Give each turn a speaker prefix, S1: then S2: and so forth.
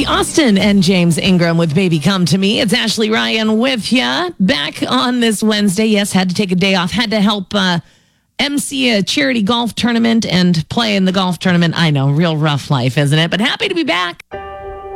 S1: Whitney Austin and James Ingram with Baby Come to Me. It's Ashley Ryan with you back on this Wednesday. Yes, had to take a day off. Had to help MC a charity golf tournament and play in the golf tournament. I know, real rough life, isn't it? But happy to be back.